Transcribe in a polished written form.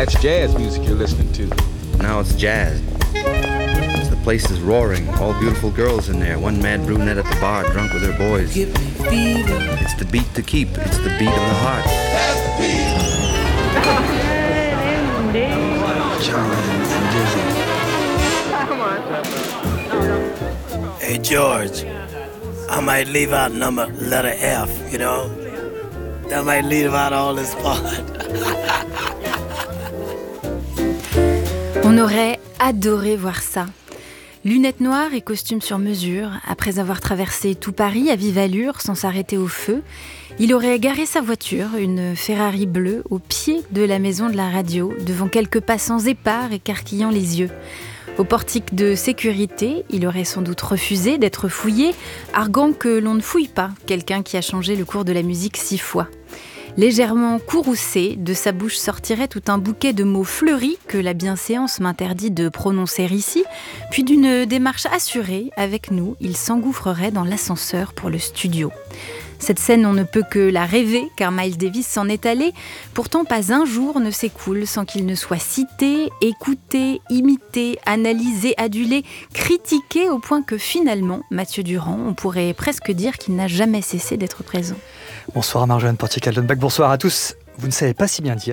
that's jazz music you're listening to. Now it's jazz. The place is roaring. All beautiful girls in there. One mad brunette at the bar, drunk with her boys. It's the beat to keep. It's the beat of the heart. Hey George, I might leave out letter F, you know? That might leave out all this part. On aurait adoré voir ça. Lunettes noires et costume sur mesure, après avoir traversé tout Paris à vive allure sans s'arrêter au feu, il aurait garé sa voiture, une Ferrari bleue, au pied de la maison de la radio, devant quelques passants épars écarquillant les yeux. Au portique de sécurité, il aurait sans doute refusé d'être fouillé, arguant que l'on ne fouille pas quelqu'un qui a changé le cours de la musique 6 fois. Légèrement courroucé, de sa bouche sortirait tout un bouquet de mots fleuris que la bienséance m'interdit de prononcer ici, puis d'une démarche assurée, avec nous, il s'engouffrerait dans l'ascenseur pour le studio. Cette scène, on ne peut que la rêver, car Miles Davis s'en est allé. Pourtant, pas un jour ne s'écoule sans qu'il ne soit cité, écouté, imité, analysé, adulé, critiqué, au point que finalement, Mathieu Durand, on pourrait presque dire qu'il n'a jamais cessé d'être présent. Bonsoir Marjolaine Portier-Kaltenbach, bonsoir à tous. Vous ne savez pas si bien dire